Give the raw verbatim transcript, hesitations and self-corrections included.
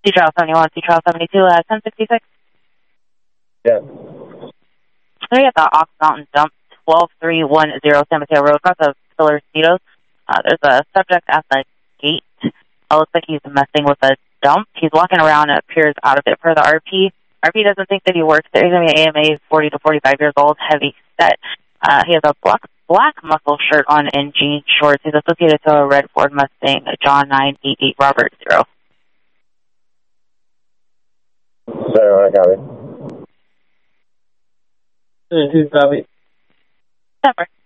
T-Trial seventy-one, T-Trial seventy-two, uh, ten sixty-six. Yeah. There you at the Ox Mountain Dump, twelve three one zero San Mateo Road, across the Pillar Speedos. Uh, there's a subject at the gate. It looks like he's messing with a dump. He's walking around and appears out of it per the R P. R P doesn't think that he works there. He's going to be A M A, forty to forty-five years old, heavy set. Uh, he has a black, black muscle shirt on and jean shorts. He's associated to a red Ford Mustang, John nine eight eight Robert zero. Sorry, I got it. Two, copy. September.